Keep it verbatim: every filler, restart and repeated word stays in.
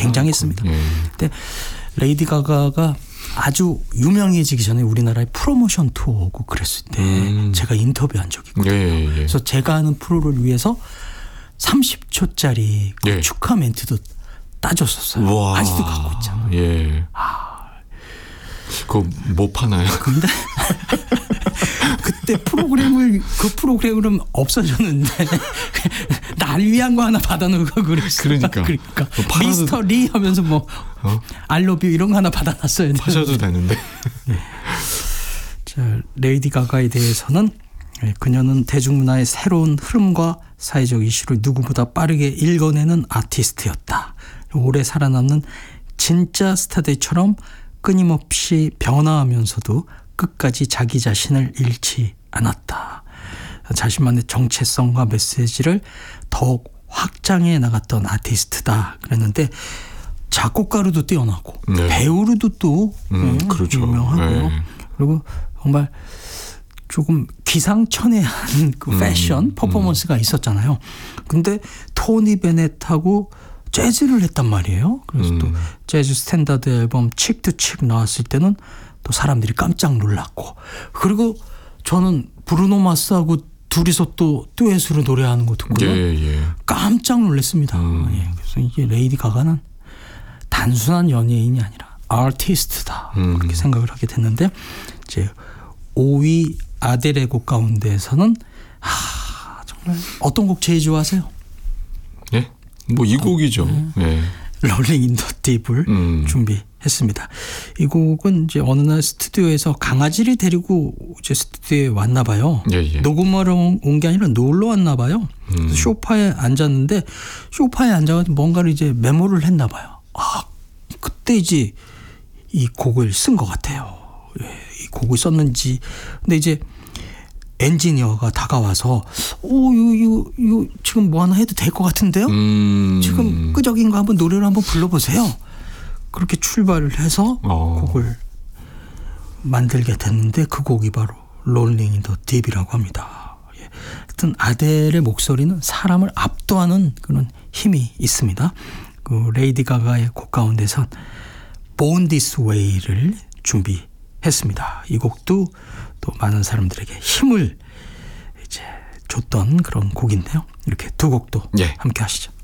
굉장했습니다. 예. 근데 레이디 가가가 아주 유명해지기 전에 우리나라에 프로모션 투어 오고 그랬을 때 음. 제가 인터뷰한 적이 있거든요. 예, 예. 그래서 제가 하는 프로를 위해서 삼십 초짜리 그 예. 축하 멘트도 따줬었어요. 우와. 아직도 갖고 있잖아요. 예. 아. 그거 뭐 파나요? 근데 그때 프로그램을 그 프로그램은 없어졌는데 날 위한 거 하나 받아놓고 그랬어요. 그러니까, 그러니까 팔아도, 미스터 리 하면서 뭐 어? 알러뷰 이런 거 하나 받아놨어야 되는데. 하셔도 되는데. 네. 자, 레이디 가가에 대해서는 그녀는 대중문화의 새로운 흐름과 사회적 이슈를 누구보다 빠르게 읽어내는 아티스트였다. 오래 살아남는 진짜 스타들처럼 끊임없이 변화하면서도 끝까지 자기 자신을 잃지 않았다. 자신만의 정체성과 메시지를 더욱 확장해 나갔던 아티스트다. 그랬는데 작곡가로도 뛰어나고 네. 배우로도 또 음, 그렇죠. 유명하고요. 네. 그리고 정말 조금 기상천외한 그 패션 음, 퍼포먼스가 음. 있었잖아요. 근데 토니 베넷하고 재즈를 했단 말이에요. 그래서 음. 또 재즈 스탠다드 앨범 칙 투 칙 나왔을 때는 또 사람들이 깜짝 놀랐고, 그리고 저는 브루노 마스하고 둘이서 또 듀엣으로 노래하는 거 듣고요. 예, 예. 깜짝 놀랐습니다. 음. 예, 그래서 이게 레이디 가가는 단순한 연예인이 아니라 아티스트다. 음. 그렇게 생각을 하게 됐는데 이제 오 위 아델의 곡 가운데에서는 하, 정말 어떤 곡 제일 좋아하세요? 예? 뭐 이 곡이죠. 음. 예. 롤링 인 더 딥을 음. 준비했습니다. 이 곡은 이제 어느 날 스튜디오에서 강아지를 데리고 이제 스튜디오에 왔나 봐요. 예, 예. 녹음하러 온 게 아니라 놀러 왔나 봐요. 음. 소파에 앉았는데 소파에 앉아가지고 뭔가를 이제 메모를 했나 봐요. 아, 그때 이제 이 곡을 쓴 것 같아요. 예, 이 곡을 썼는지. 근데 이제 엔지니어가 다가와서 오, 요, 요, 요 지금 뭐 하나 해도 될 것 같은데요? 음. 지금 끄적인 거 한번 노래를 한번 불러보세요. 그렇게 출발을 해서 어. 곡을 만들게 됐는데 그 곡이 바로 롤링 인 더 딥이라고 합니다. 예. 하여튼 아델의 목소리는 사람을 압도하는 그런 힘이 있습니다. 그 레이디 가가의 곡 가운데선 Born This Way를 준비했습니다. 이 곡도 또 많은 사람들에게 힘을 이제 줬던 그런 곡인데요. 이렇게 두 곡도 예. 함께 하시죠.